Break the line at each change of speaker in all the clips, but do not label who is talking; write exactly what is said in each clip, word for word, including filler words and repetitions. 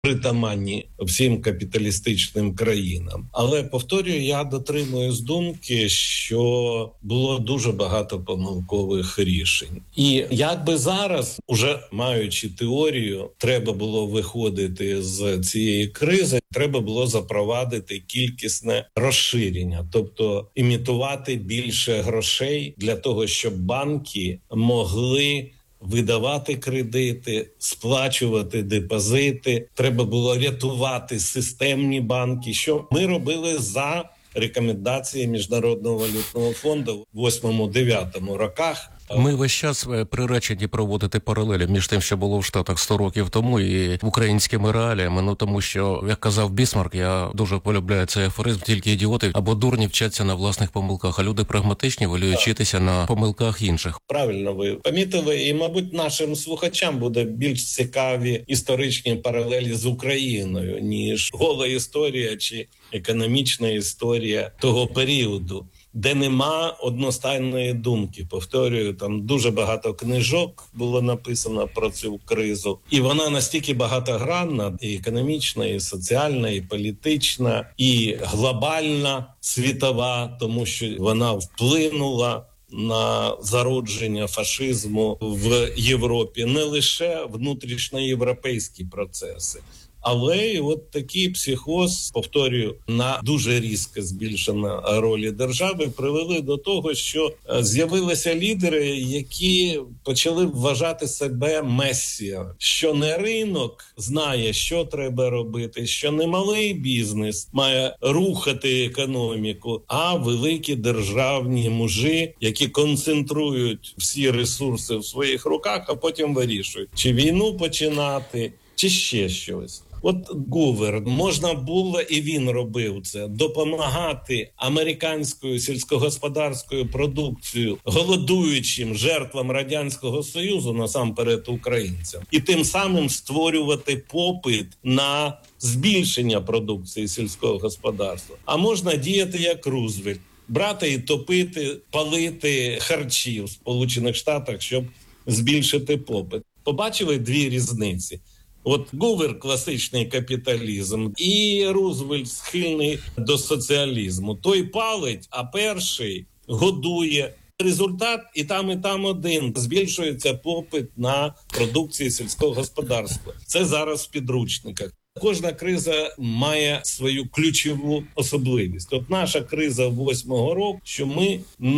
притаманні всім капіталістичним країнам. Але, повторюю, я дотримуюсь думки, що було дуже багато помилкових рішень. І якби зараз, уже маючи теорію, треба було виходити з цієї кризи, треба було запровадити кількісне розширення, тобто імітувати більше грошей для того, щоб банки могли видавати кредити, сплачувати депозити. Треба було рятувати системні банки, що ми робили за рекомендації Міжнародного валютного фонду в восьмому-дев'ятому роках.
Ми весь час приречені проводити паралелі між тим, що було в Штатах сто років тому, і українськими реаліями. Ну тому що, як казав Бісмарк, я дуже полюбляю цей афоризм, тільки ідіоти або дурні вчаться на власних помилках, а люди прагматичні воліють вчитися на помилках інших.
Правильно ви помітили, і, мабуть, нашим слухачам буде більш цікаві історичні паралелі з Україною, ніж гола історія чи економічна історія того періоду, де нема одностайної думки. Повторюю, там дуже багато книжок було написано про цю кризу. І вона настільки багатогранна, і економічна, і соціальна, і політична, і глобальна, світова, тому що вона вплинула на зародження фашизму в Європі, не лише внутрішньоєвропейські процеси. Але і от такий психоз, повторюю, на дуже різко збільшення ролі держави привели до того, що з'явилися лідери, які почали вважати себе месія, що не ринок знає, що треба робити, що не малий бізнес має рухати економіку, а великі державні мужі, які концентрують всі ресурси в своїх руках, а потім вирішують, чи війну починати, чи ще щось. От Гувер, можна було, і він робив це, допомагати американською сільськогосподарською продукцією голодуючим жертвам Радянського Союзу, насамперед українцям, і тим самим створювати попит на збільшення продукції сільського господарства. А можна діяти як Рузвельт, брати і топити, палити харчі в Сполучених Штатах, щоб збільшити попит. Побачили дві різниці? От Гувер – класичний капіталізм, і Рузвельт схильний до соціалізму. Той палить, а перший годує. Результат і там, і там один. Збільшується попит на продукцію сільського господарства. Це зараз в підручниках. Кожна криза має свою ключову особливість. От наша криза восьмого року, що ми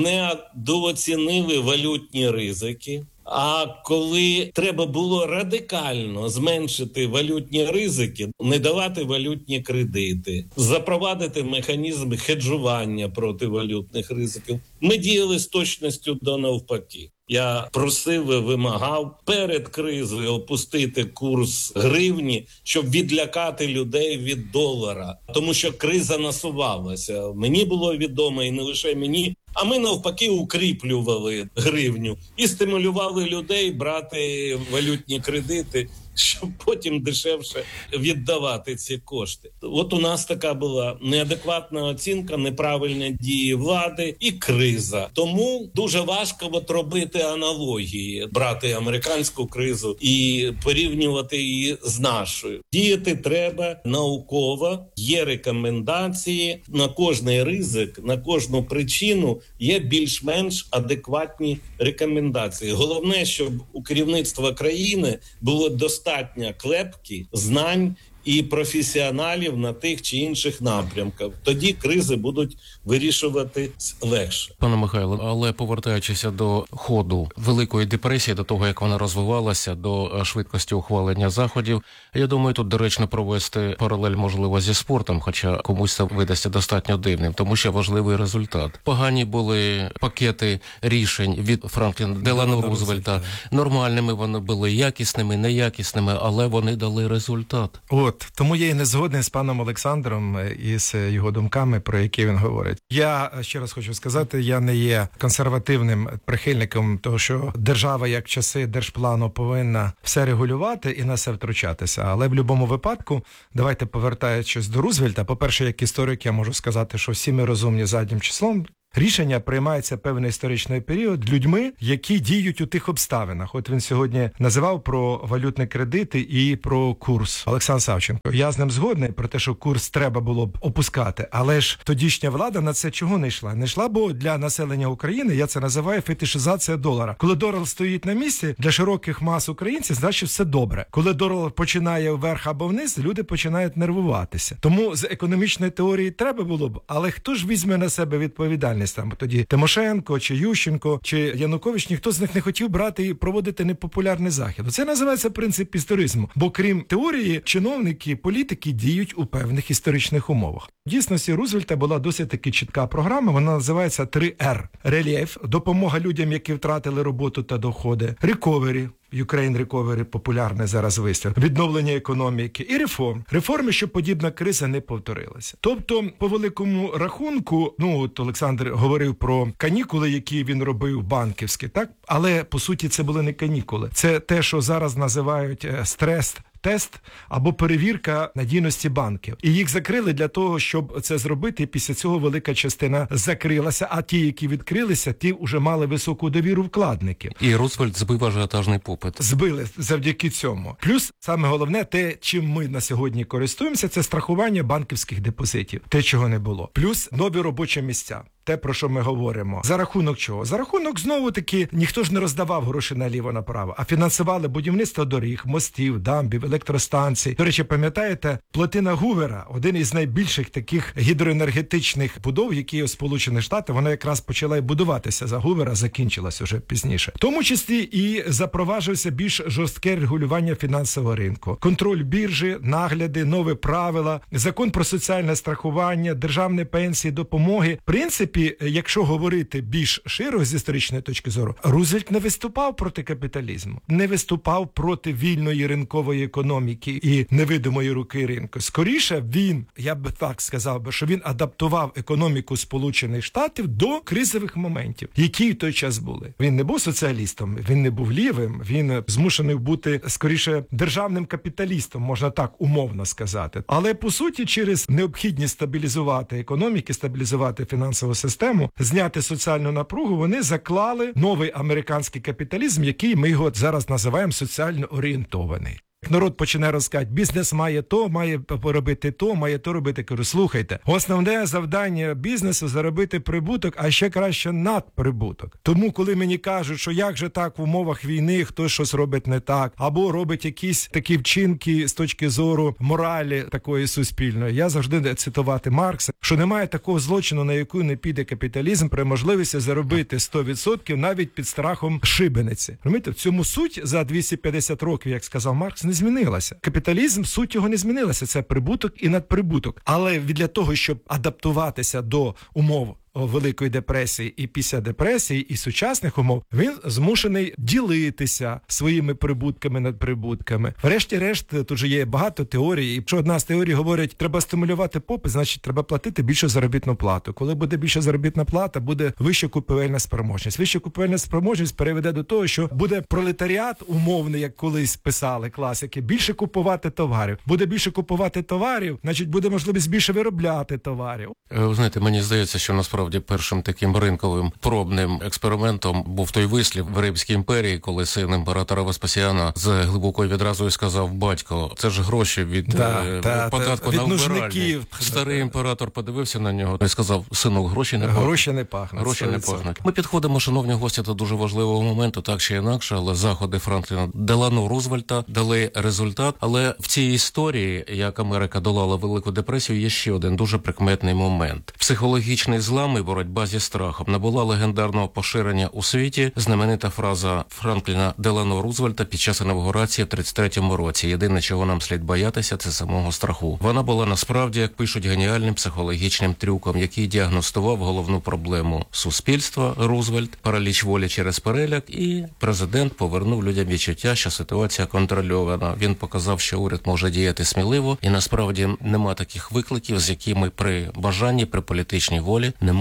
недооцінили валютні ризики. А коли треба було радикально зменшити валютні ризики, не давати валютні кредити, запровадити механізм хеджування проти валютних ризиків, ми діяли з точністю до навпаки. Я просив і вимагав перед кризою опустити курс гривні, щоб відлякати людей від долара. Тому що криза насувалася. Мені було відомо, і не лише мені, а ми навпаки укріплювали гривню і стимулювали людей брати валютні кредити, щоб потім дешевше віддавати ці кошти. От у нас така була неадекватна оцінка, неправильні дії влади і криза. Тому дуже важко от робити аналогії, брати американську кризу і порівнювати її з нашою. Діяти треба науково, є рекомендації, на кожний ризик, на кожну причину є більш-менш адекватні рекомендації. Головне, щоб у керівництва країни було достатньо достатньо клепки, знань і професіоналів на тих чи інших напрямках. Тоді кризи будуть вирішувати легше.
Пане Михайло, але повертаючися до ходу Великої депресії, до того, як вона розвивалася, до швидкості ухвалення заходів, я думаю, тут доречно провести паралель, можливо, зі спортом, хоча комусь це видасться достатньо дивним, тому що важливий результат. Погані були пакети рішень від Франкліна Делано Рузвельта. Нормальними вони були, якісними, неякісними, але вони дали результат.
От, тому я і не згодний з паном Олександром і з його думками, про які він говорить. Я ще раз хочу сказати, я не є консервативним прихильником того, що держава, як часи держплану, повинна все регулювати і на все втручатися. Але в будь-якому випадку, давайте повертаючись до Рузвельта, по-перше, як історик, я можу сказати, що всі ми розумні заднім числом, рішення приймаються певний історичний період людьми, які діють у тих обставинах. От він сьогодні називав про валютні кредити і про курс. Олександр Савченко. Я з ним згодний про те, що курс треба було б опускати, але ж тодішня влада на це чого не йшла? Не йшла, бо для населення України, я це називаю фетишизація долара. Коли долар стоїть на місці, для широких мас українців, значить все добре. Коли долар починає вверх або вниз, люди починають нервуватися. Тому з економічної теорії треба було б, але хто ж візьме на себе відповідальність? Там тоді Тимошенко, чи Ющенко, чи Янукович, ніхто з них не хотів брати і проводити непопулярний захід. Це називається принцип історизму. Бо крім теорії, чиновники, політики діють у певних історичних умовах. В дійсності Рузвельта була досить таки чітка програма, вона називається три ер. Рельєф, допомога людям, які втратили роботу та доходи, рековері, Ukraine Recovery, популярний зараз вислів, відновлення економіки і реформ. Реформи, щоб подібна криза не повторилася. Тобто, по великому рахунку, ну от Олександр говорив про канікули, які він робив банківські, так? Але, по суті, це були не канікули. Це те, що зараз називають стрес тест або перевірка надійності банків. І їх закрили для того, щоб це зробити, і після цього велика частина закрилася, а ті, які відкрилися, ті вже мали високу довіру вкладників.
І Рузвельт збив ажіотажний попит.
Збили завдяки цьому. Плюс, саме головне, те, чим ми на сьогодні користуємося, це страхування банківських депозитів. Те, чого не було. Плюс нові робочі місця. Те, про що ми говоримо. За рахунок чого? За рахунок, знову-таки, ніхто ж не роздавав гроші наліво-направо, а фінансували будівництво доріг, мостів, дамбів, електростанцій. До речі, пам'ятаєте, плотина Гувера, один із найбільших таких гідроенергетичних будов, які у Сполучених Штатах, вона якраз почала і будуватися за Гувера, закінчилась уже пізніше. В тому числі і запроваджувався більш жорстке регулювання фінансового ринку. Контроль біржі, нагляди, нові правила, закон про соціальне страхування, державні пенсії, допомоги. В принципі, якщо говорити більш широко з історичної точки зору, Рузвельт не виступав проти капіталізму, не виступав проти вільної ринкової економіки і невидимої руки ринку. Скоріше він, я б так сказав би, що він адаптував економіку Сполучених Штатів до кризових моментів, які в той час були. Він не був соціалістом, він не був лівим, він змушений бути, скоріше, державним капіталістом, можна так умовно сказати. Але, по суті, через необхідність стабілізувати економіки, стабілізувати фінансову систему, зняти соціальну напругу, вони заклали новий американський капіталізм, який ми його зараз називаємо соціально орієнтований. Народ починає розказати, бізнес має то, має робити то, має то робити. Кажу, слухайте, основне завдання бізнесу – заробити прибуток, а ще краще надприбуток. Тому, коли мені кажуть, що як же так в умовах війни хтось щось робить не так, або робить якісь такі вчинки з точки зору моралі такої суспільної, я завжди цитувати Маркса, що немає такого злочину, на яку не піде капіталізм при можливості заробити сто відсотків навіть під страхом шибениці. Розумієте, в цьому суть за двісті п'ятдесят років, як сказав Маркс, не змінилася. Капіталізм, суть його не змінилася. Це прибуток і надприбуток. Але для того, щоб адаптуватися до умов Великої депресії і після депресії, і сучасних умов, він змушений ділитися своїми прибутками над прибутками. Врешті-решт, тут же є багато теорій, і якщо одна з теорій говорить, треба стимулювати попит, значить треба платити більшу заробітну плату. Коли буде більша заробітна плата, буде вища купівельна спроможність. Вища купівельна спроможність переведе до того, що буде пролетаріат умовний, як колись писали класики, більше купувати товарів. Буде більше купувати товарів, значить буде можливість більше виробляти товарів.
Ви знаєте, мені здається, що насправді першим таким ринковим пробним експериментом був той вислів в Римській імперії, коли син імператора Веспасіана з глибокою відразою сказав: батько, це ж гроші від
да,
е,
та,
податку
та,
на
від
вбиральні.
нужників.
Старий імператор подивився на нього і сказав: синок, гроші не пахнуть.
Гроші не пахнуть.
Гроші не пахнуть. Ми підходимо, шановні гості, до дуже важливого моменту, так чи інакше, але заходи Франкліна Делано Рузвельта дали результат. Але в цій історії, як Америка долала Велику депресію, є ще один дуже прикметний момент. Психологічний злам і боротьба зі страхом набула легендарного поширення у світі знаменита фраза Франкліна Делано Рузвельта під час інавгурації в тридцять третьому році: єдине, чого нам слід боятися, це самого страху. Вона була насправді, як пишуть, геніальним психологічним трюком, який діагностував головну проблему суспільства Рузвельт, параліч волі через переляк, і президент повернув людям відчуття, що ситуація контрольована. Він показав, що уряд може діяти сміливо, і насправді нема таких викликів, з якими при бажанні, при політичній волі не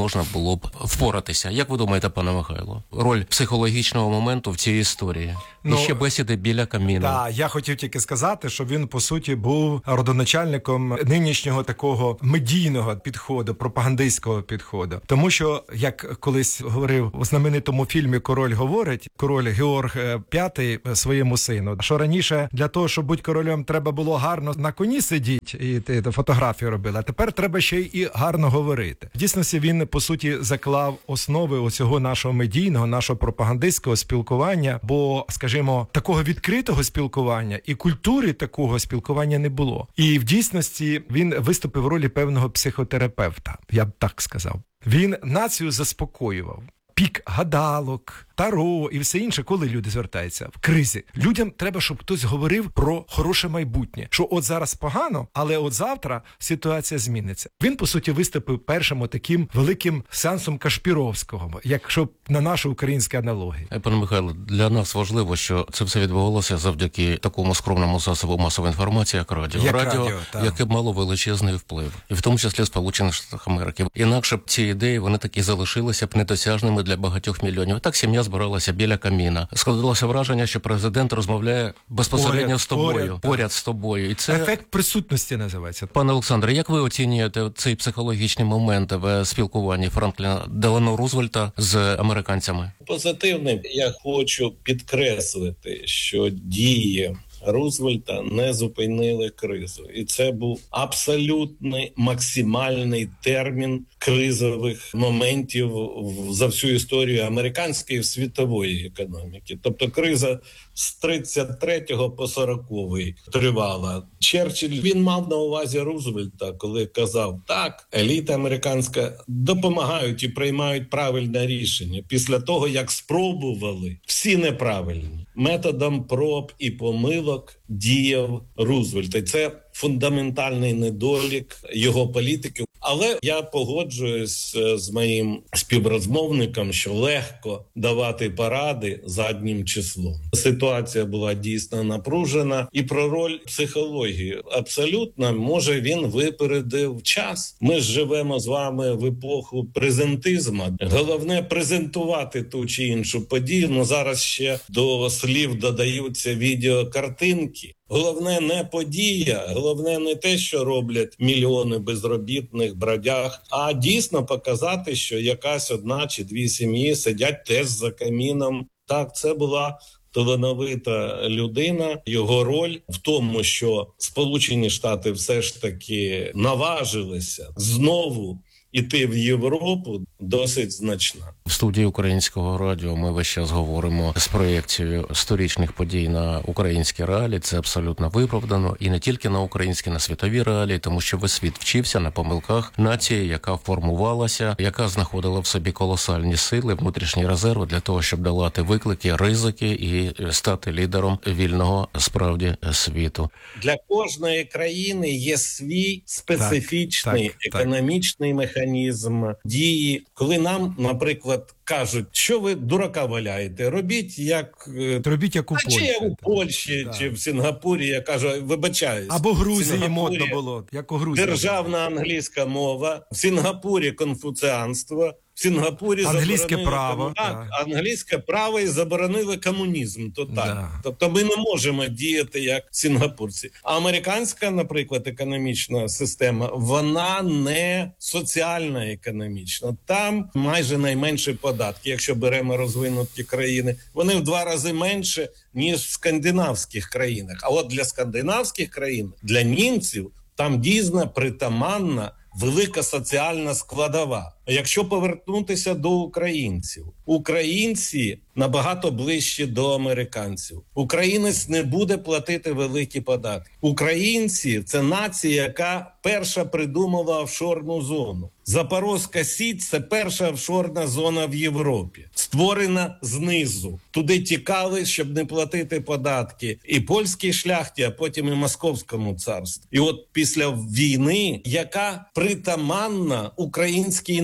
можна було б впоратися. Як ви думаєте, пане Михайло? Роль психологічного моменту в цій історії?
Ну,
І ще бесіди біля каміну.
Так, я хотів тільки сказати, що він, по суті, був родоначальником нинішнього такого медійного підходу, пропагандистського підходу. Тому що, як колись говорив у знаменитому фільмі «Король говорить», король Георг П'ятий своєму сину, що раніше для того, щоб бути королем, треба було гарно на коні сидіти і ти фотографію робили, а тепер треба ще і гарно говорити. В дійсності він, по суті, заклав основи оцього нашого медійного, нашого пропагандистського спілкування, бо, скажімо, такого відкритого спілкування і культури такого спілкування не було. І в дійсності він виступив в ролі певного психотерапевта, я б так сказав. Він націю заспокоював. Пік гадалок, таро і все інше, коли люди звертаються в кризі. Людям треба, щоб хтось говорив про хороше майбутнє, що от зараз погано, але от завтра ситуація зміниться. Він, по суті, виступив першим таким великим сеансом Кашпіровського, якщо на нашу українську аналогію.
Пане Михайло, для нас важливо, що це все відбувалося завдяки такому скромному засобу масової інформації, як радіо.
Як
радіо,
радіо
яке мало величезний вплив, і в тому числі в Сполучених Штатах Америки. Інакше б ці ідеї, вони такі залишилися б недосяжними для багатьох мільйонів. Так сім'я збиралася біля каміна. Складалося враження, що президент розмовляє безпосередньо
поряд,
з тобою,
поряд,
поряд з тобою. І це...
Ефект присутності називається.
Пане Олександре, як ви оцінюєте цей психологічний момент в спілкуванні Франкліна Делано Рузвельта з американцями?
Позитивний. Я хочу підкреслити, що дії Рузвельта не зупинили кризу. І це був абсолютний максимальний термін кризових моментів за всю історію американської і світової економіки. Тобто криза з тридцять третього по сороковий тривала. Черчилль, він мав на увазі Рузвельта, коли казав, так, еліта американська допомагають і приймають правильне рішення після того, як спробували всі неправильні. Методом проб і помилок діяв Рузвельт. І це фундаментальний недолік його політики. Але я погоджуюсь з моїм співрозмовником, що легко давати поради заднім числом. Ситуація була дійсно напружена. І про роль психології. Абсолютно, може, він випередив час. Ми ж живемо з вами в епоху презентизму. Головне презентувати ту чи іншу подію. Ну, зараз ще до слів додаються відеокартинки. Головне не подія, головне не те, що роблять мільйони безробітних бродяг, а дійсно показати, що якась одна чи дві сім'ї сидять теж за каміном. Так, це була талановита людина. Його роль в тому, що Сполучені Штати все ж таки наважилися знову іти в Європу, досить значна.
В студії Українського радіо ми весь час говоримо з проєкцією сторічних подій на українські реалії. Це абсолютно виправдано. І не тільки на українські, на світові реалії, тому що весь світ вчився на помилках нації, яка формувалася, яка знаходила в собі колосальні сили, внутрішні резерви для того, щоб долати виклики, ризики і стати лідером вільного, справді, світу.
Для кожної країни є свій специфічний
так, так,
економічний так. механізм дії. Коли нам, наприклад, кажуть, що ви дурака валяєте, робіть як...
Робіть як у
а
Польщі.
чи як у Польщі,
так.
чи в Сингапурі, я кажу, вибачаюсь.
Або Грузії модно було, як у Грузії.
Державна англійська мова, в Сингапурі конфуціанство, в Сингапурі
англійське право,
так, так, англійське право і заборонили комунізм. То так.
Да.
Тобто ми не можемо діяти як сингапурці. А американська, наприклад, економічна система, вона не соціальна економічна. Там майже найменші податки, якщо беремо розвинуті країни, вони в два рази менше, ніж в скандинавських країнах. А от для скандинавських країн, для німців, там дійсно притаманна велика соціальна складова. Якщо повернутися до українців, українці набагато ближчі до американців. Українець не буде платити великі податки. Українці – це нація, яка перша придумала офшорну зону. Запорозька Січ – це перша офшорна зона в Європі. Створена знизу. Туди тікали, щоб не платити податки. І польській шляхті, а потім і Московському царству. І от після війни, яка притаманна українській нації,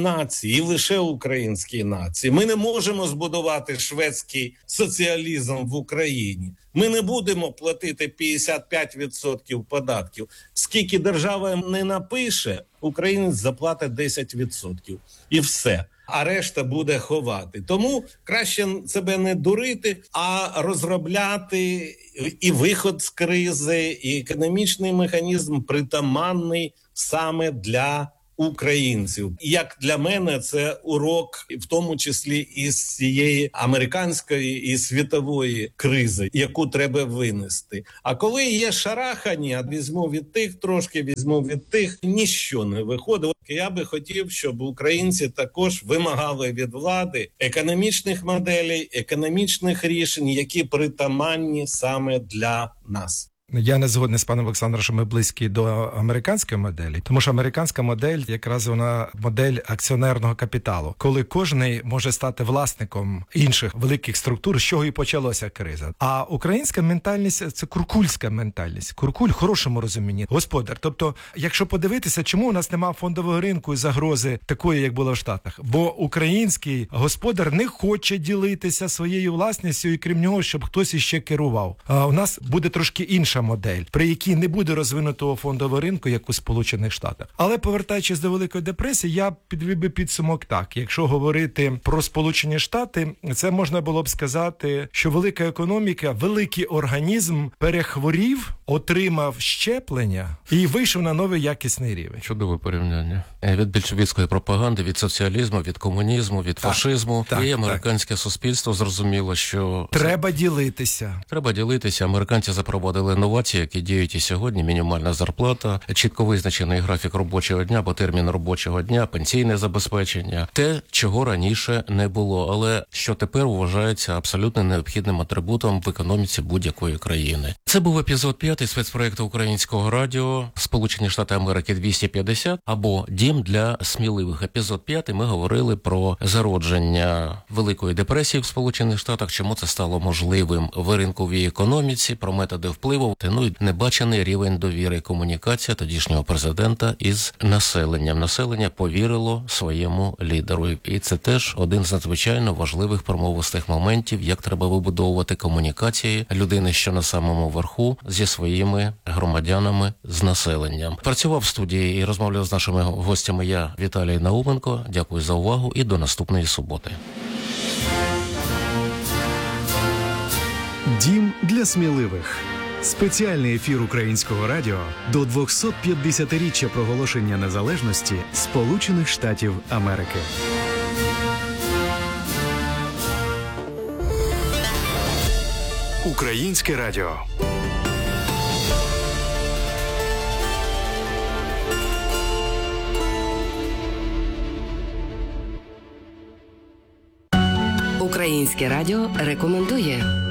нації, і лише українській нації. Ми не можемо збудувати шведський соціалізм в Україні. Ми не будемо платити п'ятдесят п'ять відсотків податків. Скільки держава не напише, українець заплатить десять відсотків. І все. А решта буде ховати. Тому краще себе не дурити, а розробляти і виход з кризи, і економічний механізм притаманний саме для українців. І як для мене це урок, в тому числі із цієї американської і світової кризи, яку треба винести. А коли є шарахання, візьму від тих трошки, візьму від тих, ніщо не виходить. Я би хотів, щоб українці також вимагали від влади економічних моделей, економічних рішень, які притаманні саме для нас.
Я не згодний з паном Олександром, що ми близькі до американської моделі, тому що американська модель якраз вона модель акціонерного капіталу, коли кожний може стати власником інших великих структур, з чого і почалася криза. А українська ментальність – це куркульська ментальність. Куркуль в хорошому розумінні – господар. Тобто, якщо подивитися, чому у нас немає фондового ринку і загрози такої, як було в Штатах? Бо український господар не хоче ділитися своєю власністю, і крім нього, щоб хтось іще керував. А у нас буде трошки інша модель, при якій не буде розвинутого фондового ринку, як у Сполучених Штатах. Але повертаючись до Великої депресії, я підвів би підсумок так. Якщо говорити про Сполучені Штати, це можна було б сказати, що велика економіка, великий організм перехворів, отримав щеплення і вийшов на новий якісний рівень.
Чудове порівняння. Від більшовицької пропаганди, від соціалізму, від комунізму, від так, фашизму. Так, і американське так. суспільство зрозуміло, що...
Треба ділитися.
Треба ділитися. Американці запровадили новації, які діють і сьогодні. Мінімальна зарплата, чітко визначений графік робочого дня, або термін робочого дня, пенсійне забезпечення. Те, чого раніше не було, але що тепер вважається абсолютно необхідним атрибутом в економіці будь-якої країни. Це був епізод п'ятий спецпроєкту Українського радіо «Сполучені Штати Америки двісті п'ятдесят» або «Дім для сміливих». Епізод п'ятий ми говорили про зародження Великої депресії в Сполучених Штатах, чому це стало можливим в ринковій економіці, про методи впливу, ну і небачений рівень довіри і комунікація тодішнього президента із населенням. Населення повірило своєму лідеру. І це теж один з надзвичайно важливих промовистих моментів, як треба вибудовувати комунікації людини, що на самому верху, зі своїми громадянами, з населенням. Працював в студії і розмовляв з нашими гостями я, Віталій Науменко. Дякую за увагу і до наступної суботи.
Дім для сміливих. Спеціальний ефір Українського радіо до двохсот п'ятдесятиріччя проголошення незалежності Сполучених Штатів Америки. Українське радіо.
Українське радіо рекомендує.